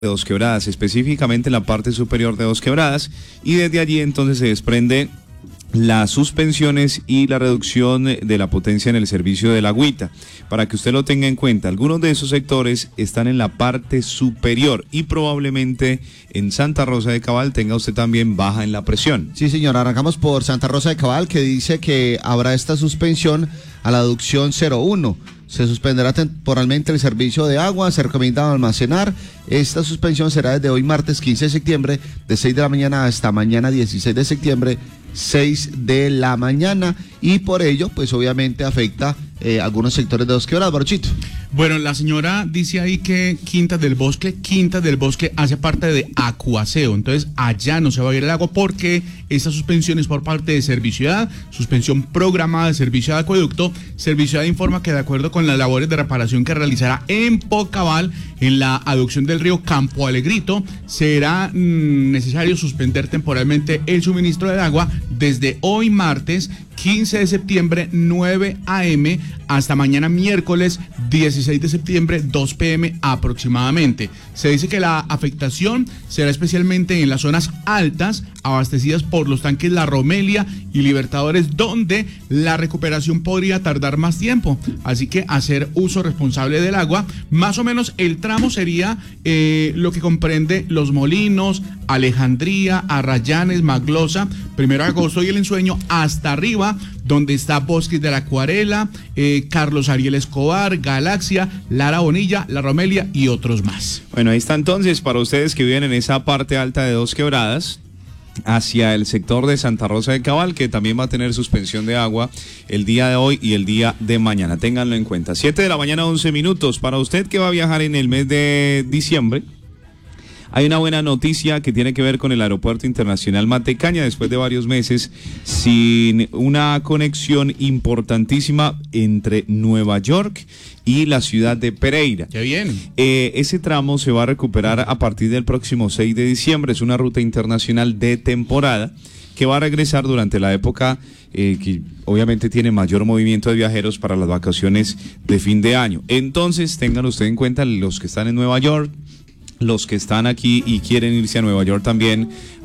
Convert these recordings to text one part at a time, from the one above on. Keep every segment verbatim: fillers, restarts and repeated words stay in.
de Dos Quebradas, específicamente en la parte superior de Dos Quebradas, y desde allí entonces se desprende las suspensiones y la reducción de la potencia en el servicio del agüita. Para que usted lo tenga en cuenta, algunos de esos sectores están en la parte superior y probablemente en Santa Rosa de Cabal tenga usted también baja en la presión. Sí, señor, arrancamos por Santa Rosa de Cabal, que dice que habrá esta suspensión a la aducción cero uno. Se suspenderá temporalmente el servicio de agua, se recomienda almacenar. Esta suspensión será desde hoy martes quince de septiembre, de seis de la mañana hasta mañana dieciséis de septiembre, seis de la mañana, y por ello, pues obviamente afecta eh, algunos sectores de Dos Quebradas. Baruchito. Bueno, la señora dice ahí que Quintas del Bosque, Quintas del Bosque hace parte de Acuaseo, entonces allá no se va a ir el agua porque esta suspensión es por parte de Serviciudad, suspensión programada de Servicio de Acueducto. Serviciudad informa que de acuerdo con las labores de reparación que realizará en Pocabal, en la aducción del río Campo Alegrito, será mmm, necesario suspender temporalmente el suministro del agua desde hoy martes quince de septiembre, nueve a eme, hasta mañana miércoles dieciséis de septiembre, dos pe eme aproximadamente. Se dice que la afectación será especialmente en las zonas altas, abastecidas por los tanques La Romelia y Libertadores, donde la recuperación podría tardar más tiempo. Así que hacer uso responsable del agua. Más o menos el tramo sería eh, lo que comprende Los Molinos, Alejandría, Arrayanes, Maglosa, Primero de Agosto y El Ensueño, hasta arriba, donde está Bosques de la Acuarela, eh, Carlos Ariel Escobar, Galaxia, Lara Bonilla, La Romelia y otros más. Bueno, ahí está entonces para ustedes que viven en esa parte alta de Dos Quebradas, hacia el sector de Santa Rosa de Cabal, que también va a tener suspensión de agua el día de hoy y el día de mañana. Ténganlo en cuenta. siete de la mañana, once minutos. Para usted que va a viajar en el mes de diciembre, hay una buena noticia que tiene que ver con el Aeropuerto Internacional Matecaña, después de varios meses sin una conexión importantísima entre Nueva York y la ciudad de Pereira. ¡Qué bien! Eh, ese tramo se va a recuperar a partir del próximo seis de diciembre. Es una ruta internacional de temporada que va a regresar durante la época eh, que obviamente tiene mayor movimiento de viajeros para las vacaciones de fin de año. Entonces, tengan ustedes en cuenta los que están en Nueva York, los que están aquí y quieren irse a Nueva York también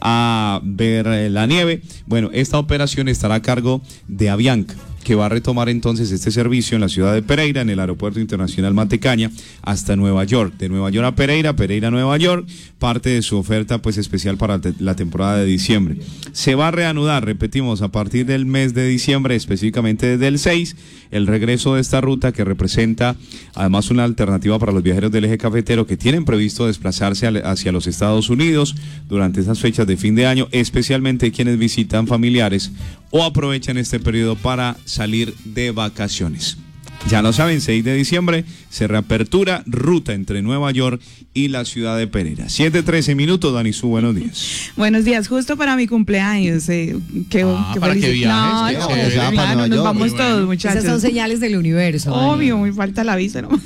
a ver eh, la nieve. Bueno, esta operación estará a cargo de Avianca, que va a retomar entonces este servicio en la ciudad de Pereira, en el Aeropuerto Internacional Matecaña, hasta Nueva York. De Nueva York a Pereira, Pereira a Nueva York, parte de su oferta pues especial para te la temporada de diciembre. Se va a reanudar, repetimos, a partir del mes de diciembre, específicamente desde el seis, el regreso de esta ruta, que representa además una alternativa para los viajeros del eje cafetero que tienen previsto desplazarse hacia los Estados Unidos durante esas fechas de fin de año, especialmente quienes visitan familiares o aprovechan este periodo para salir de vacaciones. Ya lo saben, seis de diciembre se reapertura ruta entre Nueva York y la ciudad de Pereira. siete trece minutos, Dani Su, buenos días. Buenos días, justo para mi cumpleaños. Eh, qué, ah, qué para feliz. que viajes. No, que no, claro, claro, nos vamos bueno. todos, muchachos. Esas son señales del universo. Obvio, muy falta la visa nomás.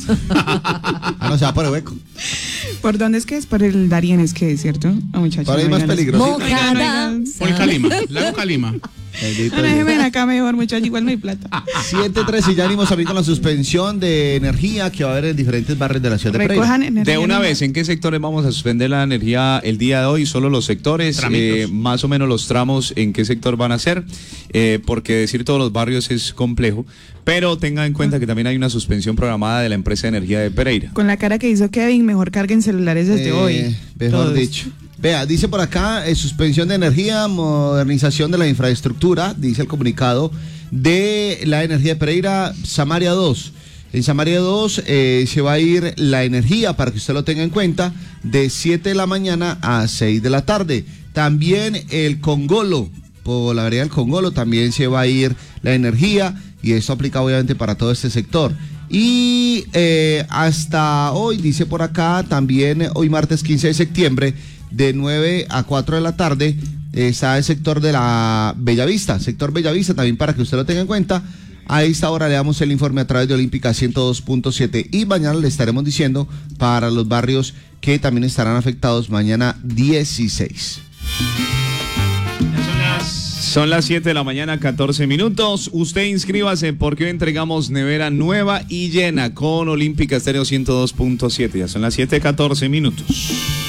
Ah, no, se va por el hueco. ¿Por dónde es que es? Por el Darien es que es, ¿cierto? Oh, muchachos. Por ahí no más oigan peligroso. Mojada. Por Calima, Lago Calima. Bueno, déjenme ven acá mejor, muchachos, igual no hay plata. siete trece, y ya venimos también con la suspensión de energía que va a haber en diferentes barrios de la ciudad de Pereira. Recojan energía. De una no vez, más. ¿en qué sectores vamos a suspender la energía el día de hoy? Solo los sectores, eh, más o menos los tramos, ¿en qué sector van a ser? Eh, porque decir todos los barrios es complejo, pero tengan en cuenta que también hay una suspensión programada de la empresa de energía de Pereira. Con la cara que hizo Kevin, mejor carguen celulares desde Eh, hoy. Mejor Todos. dicho. Vea, dice por acá, eh, suspensión de energía, modernización de la infraestructura, dice el comunicado de la energía de Pereira, Samaria dos. En Samaria dos eh, se va a ir la energía, para que usted lo tenga en cuenta, de siete de la mañana a seis de la tarde. También el Congolo, por la vereda del Congolo, también se va a ir la energía, y esto aplica obviamente para todo este sector. Y eh, hasta hoy, dice por acá, también hoy martes quince de septiembre, de nueve a cuatro de la tarde, está el sector de la Bellavista, sector Bellavista, también para que usted lo tenga en cuenta. A esta hora le damos el informe a través de Olímpica ciento dos punto siete, y mañana le estaremos diciendo para los barrios que también estarán afectados mañana dieciséis. Son las Son las siete de la mañana, catorce minutos. Usted inscríbase porque hoy entregamos nevera nueva y llena con Olímpica Estéreo ciento dos punto siete. Ya son las siete, catorce minutos.